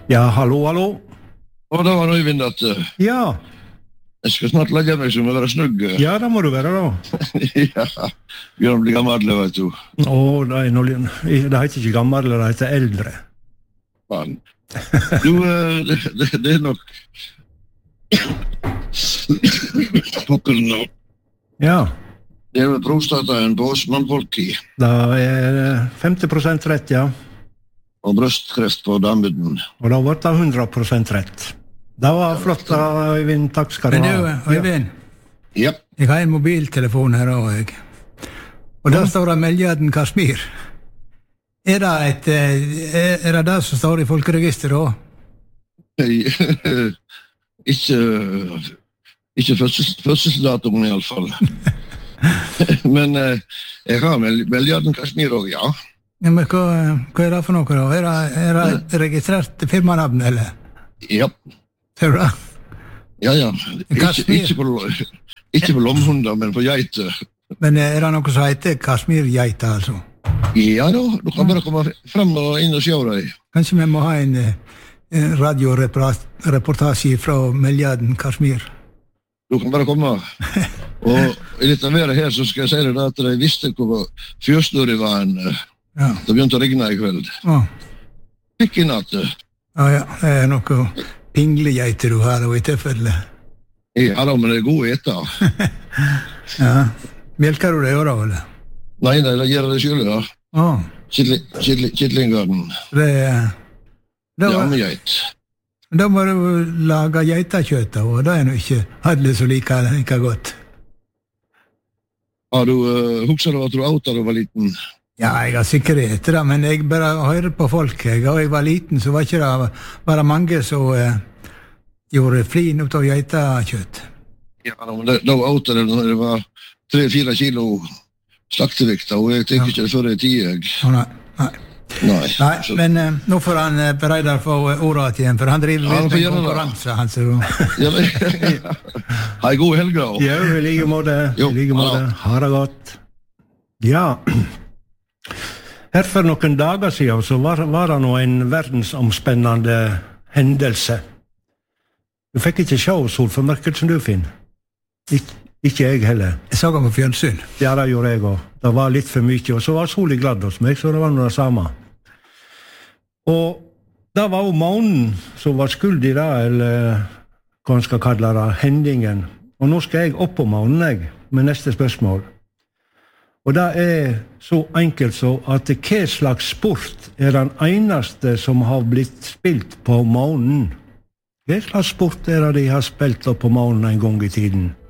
Ja, hallo. Og da var Øyvind at Ja. Jeg skal snart legge meg som å være snugg. Ja, det må du være da. Ja, Bjørn blir gammel, vet du. Det heter ikke gammel, det heter eldre. Faen. Du, det nok pokkeren nå. Ja. Det prostataen på oss mannfolk i. Det 50% rett, ja. Og brøstkreft på dammen. Og da ble det 100% rett. Det var flott, Øyvind. Takk skal du ha. Men du, Øyvind, Ja. jeg har en mobiltelefon her også, jeg. Og der står det Meljaden Kashmir. Er det det som står i folkeregisteret også? Ikke fødselsdatoen i alle fall. Men jeg har Meljaden Kashmir også, ja. Ja, men hva det for noe da? Er det registrert firmanavn, eller? Ja. Ser du det? Ja. Kashmir. Ikke på lomhunder, men på geiter. Men er det noe som heter Kashmir-geiter, altså? Ja da, du kan bare komme frem og inn og se deg. Kanskje vi må ha en radioreportasje fra Meljaden Kashmir? Du kan bare komme. Og i dette været her så skal jeg si deg at jeg visste hvor fjøsnøret var det begynte å regne i kveld. Ikke i natt. Ja, det er noe pinglegeiter du har i tilfelle. Ja da, men det er god etter. Ja. Melker du det da, eller? Nei, det gjør det selv, ja. Kittlingarden. Det Jammegeit. Da må du lage geitakjøtt, og det er nå ikke alle som liker like godt. Har du hukset av at du åt da du var liten? Ja, jeg har sikkert etter det, men jeg bare hører på folk. Da jeg var liten, så var ikke det bare mange som gjorde flin ut av geitakjøtt. Ja, men da åt det når det var 3-4 kilo slaktevikt, og jeg tenker ikke det før i 10. Nei, men nå får han Reidar få ordet igjen, for han driver litt med konkurranse. Ha en god helg da. Ja, i like måte. Ha det godt. Ja. Her for noen dager siden så var det nå en verdensomspennende hendelse. Du fikk ikke se solformørkelsen du, Finn. Ikke jeg heller. Jeg så han på fjernsyn. Ja, det gjorde jeg også. Det var litt for mye, og så var solen glad hos meg, så det var noe det samme. Og det var jo månen som var skyld i det, eller hva man skal kalle det, hendingen. Og nå skal jeg opp på månen, jeg, med neste spørsmål. Og det er så enkelt så at hva slags sport er den eneste som har blitt spilt på månen? Hva slags sport er det de har spilt på månen en gang i tiden?